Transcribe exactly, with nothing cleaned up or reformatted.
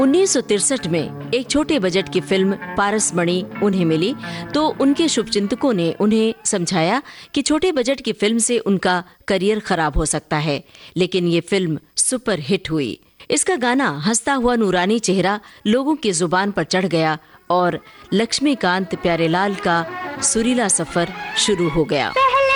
उन्नीस सौ तिरसठ में एक छोटे बजट की फिल्म पारसमणि उन्हें मिली तो उनके शुभचिंतकों ने उन्हें समझाया कि छोटे बजट की फिल्म से उनका करियर खराब हो सकता है, लेकिन ये फिल्म सुपर हिट हुई। इसका गाना हंसता हुआ नूरानी चेहरा लोगों की जुबान पर चढ़ गया और लक्ष्मीकांत प्यारेलाल का सुरीला सफर शुरू हो गया।